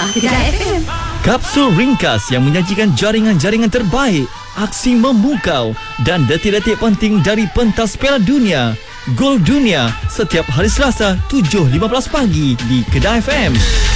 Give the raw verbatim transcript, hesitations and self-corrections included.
Dengar Kedah F M. Kapsul ringkas yang menyajikan jaringan-jaringan terbaik, aksi memukau dan detik-detik penting dari pentas Piala Dunia. Gol Dunia setiap hari Selasa tujuh lima belas pagi di Kedah F M.